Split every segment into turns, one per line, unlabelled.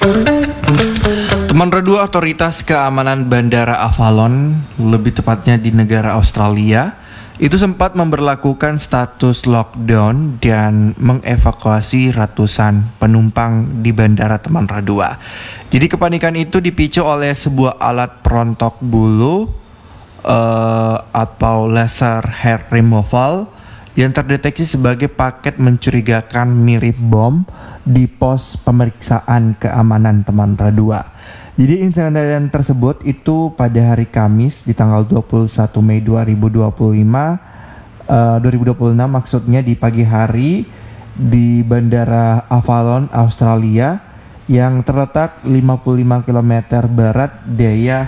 Teman Redua, Otoritas Keamanan Bandara Avalon, lebih tepatnya di negara Australia, itu sempat memberlakukan status lockdown dan mengevakuasi ratusan penumpang di Bandara Teman Redua. Jadi kepanikan itu dipicu oleh sebuah alat perontok bulu atau laser hair removal yang terdeteksi sebagai paket mencurigakan mirip bom di pos pemeriksaan keamanan Teman Redua. Jadi insiden tersebut itu pada hari Kamis di tanggal 21 Mei 2026 maksudnya di pagi hari di Bandara Avalon, Australia yang terletak 55 km barat daya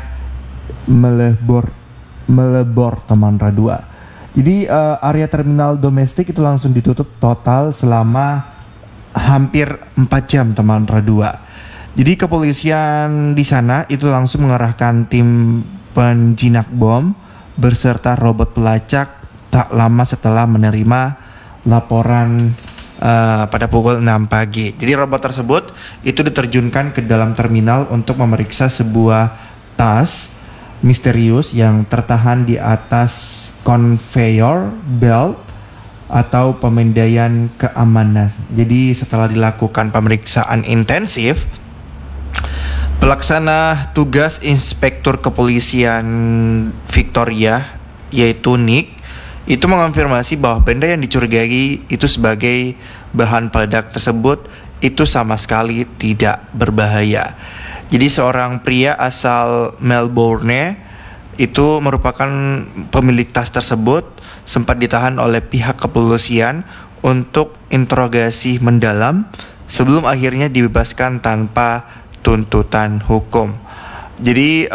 Melbourne, Teman Redua. Jadi area terminal domestik itu langsung ditutup total selama hampir 4 jam, Teman Redua. Jadi kepolisian di sana itu langsung mengerahkan tim penjinak bom beserta robot pelacak tak lama setelah menerima laporan pada pukul 6 pagi. Jadi robot tersebut itu diterjunkan ke dalam terminal untuk memeriksa sebuah tas misterius yang tertahan di atas conveyor belt atau pemindaian keamanan. Jadi setelah dilakukan pemeriksaan intensif, pelaksana tugas Inspektur Kepolisian Victoria yaitu Nick itu mengonfirmasi bahwa benda yang dicurigai itu sebagai bahan peledak tersebut itu sama sekali tidak berbahaya. Jadi seorang pria asal Melbourne itu merupakan pemilik tas tersebut sempat ditahan oleh pihak kepolisian untuk interogasi mendalam sebelum akhirnya dibebaskan tanpa tuntutan hukum. Jadi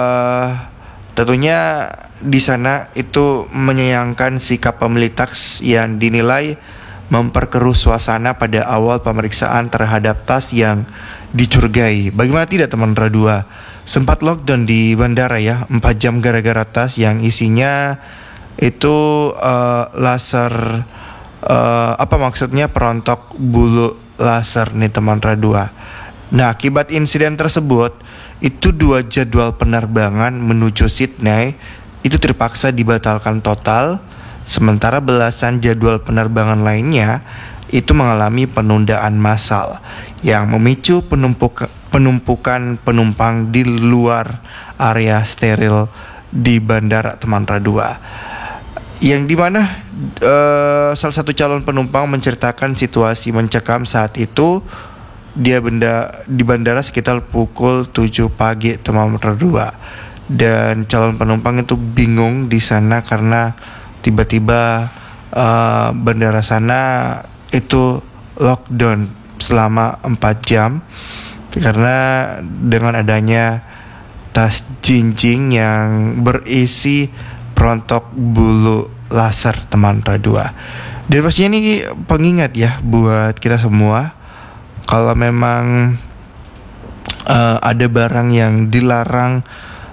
tentunya di sana itu menyayangkan sikap pemilik tas yang dinilai memperkeruh suasana pada awal pemeriksaan terhadap tas yang dicurigai. Bagaimana tidak, Teman Redua? Sempat lockdown di bandara ya, 4 jam gara-gara tas yang isinya itu laser maksudnya perontok bulu laser nih, Teman Redua. Nah, akibat insiden tersebut, itu 2 jadwal penerbangan menuju Sydney itu terpaksa dibatalkan total, sementara belasan jadwal penerbangan lainnya itu mengalami penundaan massal yang memicu penumpukan penumpang di luar area steril di Bandara Teman Redua. Yang dimana salah satu calon penumpang menceritakan situasi mencekam saat itu di bandara sekitar pukul 7 pagi, Teman Redua. Dan calon penumpang itu bingung di sana karena tiba-tiba bandara sana itu lockdown selama 4 jam karena dengan adanya tas jinjing yang berisi perontok bulu laser, Teman Redua. Dan pastinya ini pengingat ya buat kita semua, kalau memang ada barang yang dilarang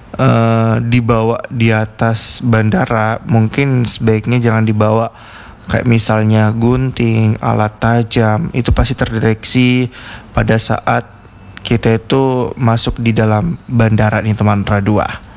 dibawa di atas bandara, mungkin sebaiknya jangan dibawa. Kayak misalnya gunting, alat tajam, itu pasti terdeteksi pada saat kita itu masuk di dalam bandara nih, Teman Redua.